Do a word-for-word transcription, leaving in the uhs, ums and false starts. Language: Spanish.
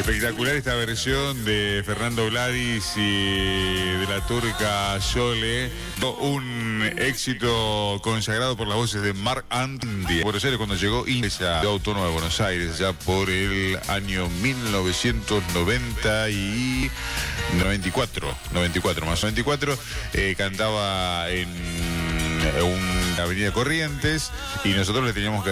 Espectacular esta versión de Fernando Gladys y de la turca Yole. Un éxito consagrado por las voces de Marc Andy. Buenos Aires cuando llegó India, autónoma de Buenos Aires, ya por el año mil novecientos noventa y noventa y cuatro, noventa y cuatro más noventa y cuatro, eh, cantaba en una avenida Corrientes y nosotros le teníamos que